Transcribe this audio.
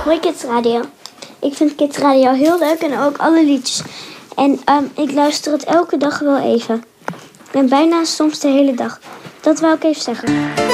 Hoi Kids Radio. Ik vind Kids Radio heel leuk en ook alle liedjes. En ik luister het elke dag wel even. En bijna soms de hele dag. Dat wou ik even zeggen.